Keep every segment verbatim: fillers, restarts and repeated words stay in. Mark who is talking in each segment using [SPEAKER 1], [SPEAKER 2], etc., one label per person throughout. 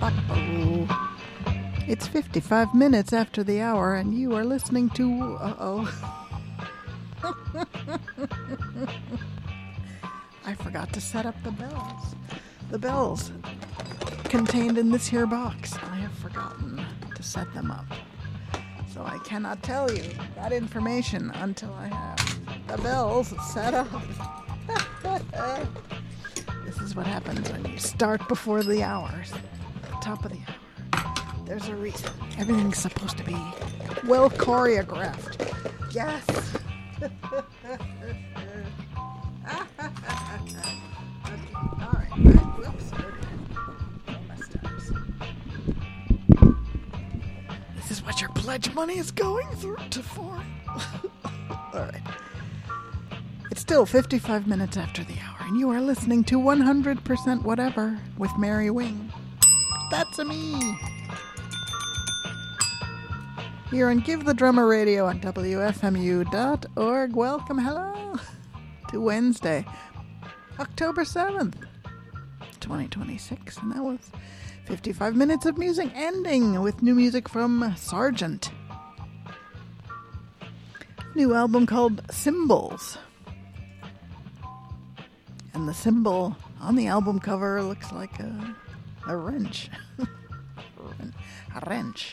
[SPEAKER 1] Oh. It's fifty-five minutes after the hour, and you are listening to... Uh-oh. I forgot to set up the bells. The bells contained in this here box. I have forgotten to set them up. So I cannot tell you that information until I have the bells set up. This is what happens when you start before the hours. At the top of the hour. There's a reason. Everything's supposed to be well choreographed. Yes. Okay. All right. Whoops. This is what your pledge money is going through to for. All right. It's still fifty-five minutes after the hour, and you are listening to one hundred percent Whatever with Mary Wing. That's a me. Here on Give the Drummer Radio on W F M U dot org. Welcome, hello, to Wednesday, October seventh, twenty twenty-six. And that was fifty-five minutes of music, ending with new music from Sargent. New album called Symbols. And the symbol on the album cover looks like a, a wrench. A wrench.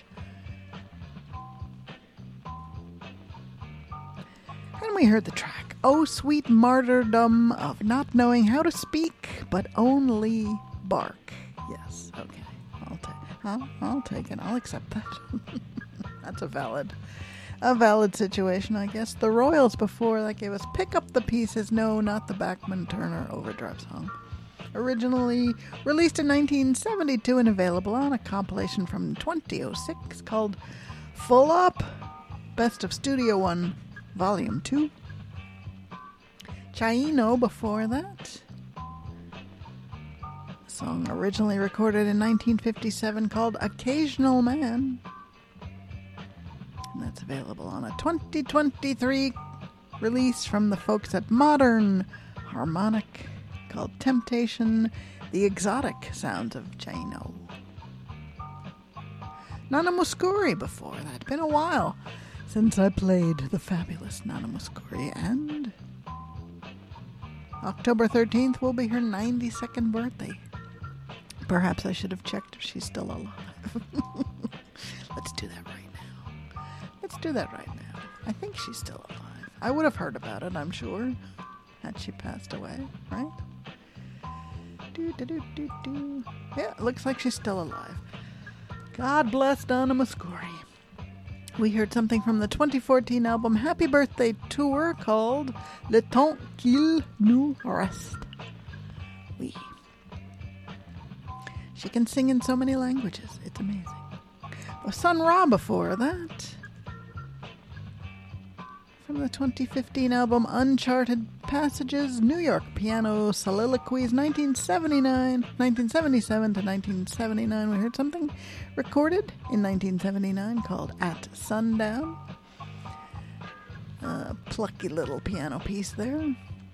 [SPEAKER 1] And we heard the track, Oh Sweet Martyrdom of Not Knowing How to Speak, but Only Bark. Yes, okay. I'll, ta- I'll, I'll take it. I'll accept that. That's a valid, a valid situation, I guess. The Royals before that gave us Pick Up the Pieces. No, not the Bachman Turner Overdrive song. Originally released in nineteen seventy-two and available on a compilation from twenty oh six called Full Up, Best of Studio One, Volume two. Chaino before that. A song originally recorded in nineteen fifty-seven called Occasional Man. And that's available on a twenty twenty-three release from the folks at Modern Harmonic called Temptation, the Exotic Sounds of Chaino. Nana Mouskouri before that. Been a while since I played the fabulous Nana Mouskouri, and October thirteenth will be her ninety-second birthday. Perhaps I should have checked if she's still alive. Let's do that right now. Let's do that right now. I think she's still alive. I would have heard about it, I'm sure, had she passed away, right? Do, do, do, do, do. Yeah, it looks like she's still alive. God bless Nana Mouskouri. We heard something from the twenty fourteen album Happy Birthday Tour called Le Temps qu'il nous reste. Oui. She can sing in so many languages. It's amazing. Well, Sun Ra before that. From the twenty fifteen album Uncharted Passages, New York Piano Soliloquies, nineteen seventy-nine, nineteen seventy-seven to nineteen seventy-nine. We heard something recorded in nineteen seventy-nine called At Sundown. A plucky little piano piece there.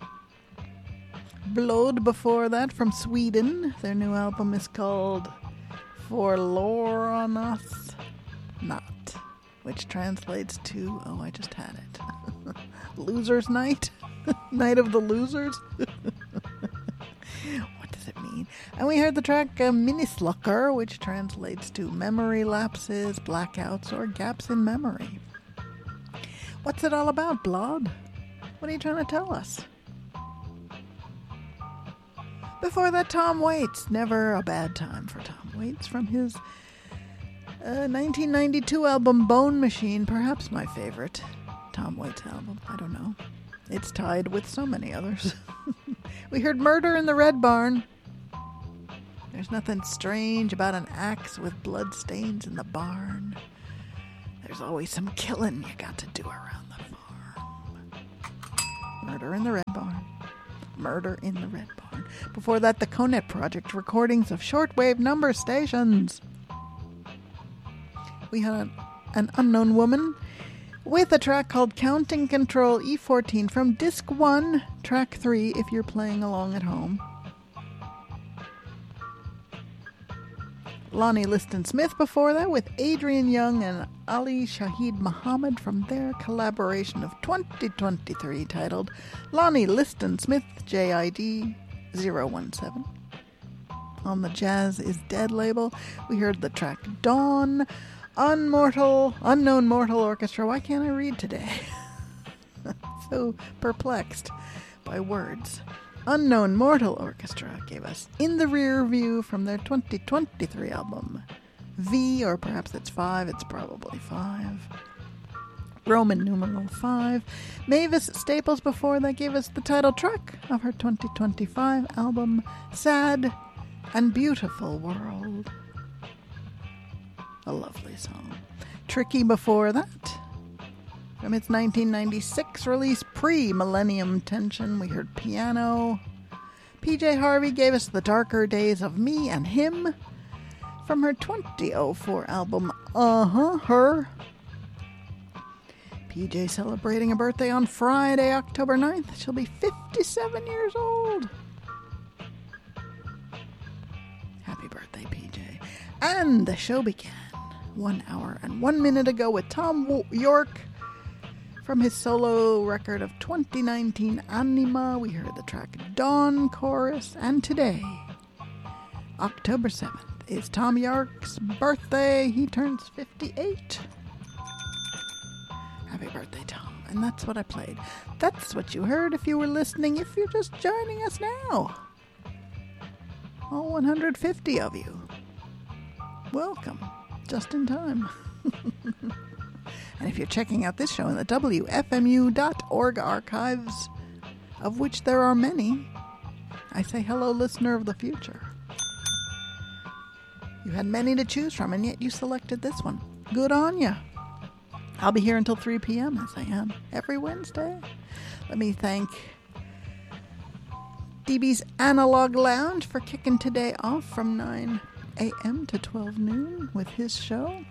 [SPEAKER 1] Blod before that from Sweden. Their new album is called Forlornas Not, which translates to, oh, I just had it. Losers Night? Night of the Losers? What does it mean? And we heard the track uh, Minneslucker, which translates to memory lapses, blackouts, or gaps in memory. What's it all about, Blod? What are you trying to tell us? Before that, Tom Waits. Never a bad time for Tom Waits from his uh, nineteen ninety-two album Bone Machine, perhaps my favorite Tom Waits album. I don't know. It's tied with so many others. We heard Murder in the Red Barn. There's nothing strange about an axe with blood stains in the barn. There's always some killing you got to do around the farm. Murder in the Red Barn. Murder in the Red Barn. Before that, the Conet Project recordings of shortwave number stations. We had an, an unknown woman with a track called Counting Control E fourteen from Disc one, Track three, if you're playing along at home. Lonnie Liston Smith before that with Adrian Young and Ali Shahid Muhammad from their collaboration of twenty twenty-three titled Lonnie Liston Smith J I D zero one seven. On the Jazz is Dead label, we heard the track Dawn, Unmortal, Unknown Mortal Orchestra. Why can't I read today? So perplexed by words. Unknown Mortal Orchestra gave us In the Rear View from their twenty twenty-three album V, or perhaps it's five, it's probably five. Roman numeral five. Mavis Staples before that gave us the title track of her twenty twenty-five album Sad and Beautiful World. A lovely song. Tricky before that. From its nineteen ninety-six release, Pre-Millennium Tension, we heard Piano. P J Harvey gave us The Darker Days of Me and Him from her twenty oh four album, Uh-huh, Her. P J celebrating a birthday on Friday, October ninth. She'll be fifty-seven years old. Happy birthday, P J. And the show began one hour and one minute ago with Tom York. From his solo record of twenty nineteen, Anima, we heard the track Dawn Chorus. And today, October seventh, is Tom York's birthday. He turns fifty-eight. Happy birthday, Tom. And that's what I played. That's what you heard if you were listening, if you're just joining us now. All one hundred fifty of you. Welcome. Just in time. And if you're checking out this show in the W F M U dot org archives, of which there are many, I say hello, listener of the future. You had many to choose from, and yet you selected this one. Good on ya. I'll be here until three p.m., as I am every Wednesday. Let me thank D B's Analog Lounge for kicking today off from nine a.m. to twelve noon with his show.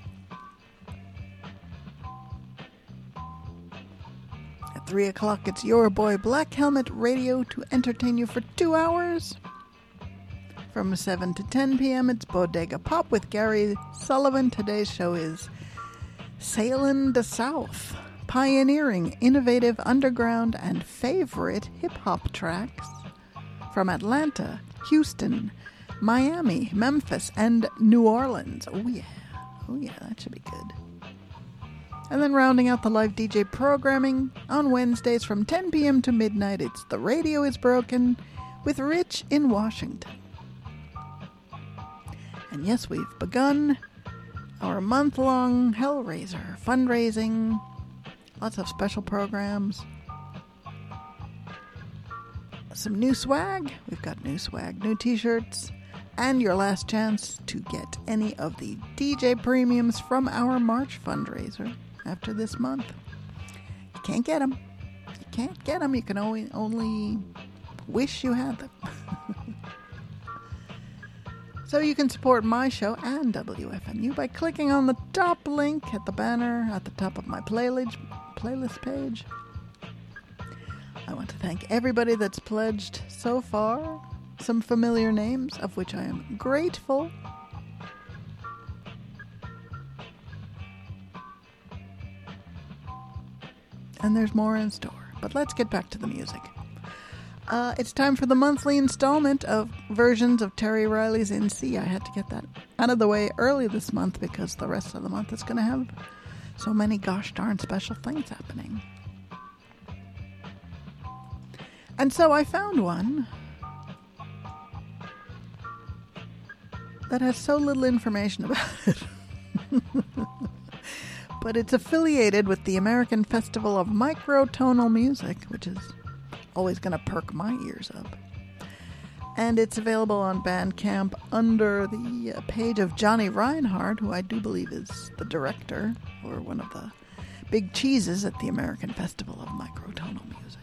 [SPEAKER 1] At three o'clock, it's your boy Black Helmet Radio to entertain you for two hours. From seven to ten p.m., it's Bodega Pop with Gary Sullivan. Today's show is Sailin' the South, pioneering innovative underground and favorite hip-hop tracks from Atlanta, Houston, Miami, Memphis, and New Orleans. Oh yeah, oh yeah, that should be good. And then rounding out the live D J programming on Wednesdays from ten p.m. to midnight, it's The Radio is Broken with Rich in Washington. And yes, we've begun our month-long Hellraiser fundraising. Lots of special programs. Some new swag. We've got new swag, new t-shirts, and your last chance to get any of the D J premiums from our March fundraiser after this month. You can't get them. You can't get them. You can only, only wish you had them. So you can support my show and W F M U by clicking on the top link at the banner at the top of my playlist, playlist page. I want to thank everybody that's pledged so far. Some familiar names, of which I am grateful. And there's more in store. But let's get back to the music. Uh, it's time for the monthly installment of versions of Terry Riley's In C. I had to get that out of the way early this month because the rest of the month is going to have so many gosh darn special things happening. And so I found one that has so little information about it. But it's affiliated with the American Festival of Microtonal Music, which is always going to perk my ears up. And it's available on Bandcamp under the page of Johnny Reinhardt, who I do believe is the director, or one of the big cheeses at the American Festival of Microtonal Music.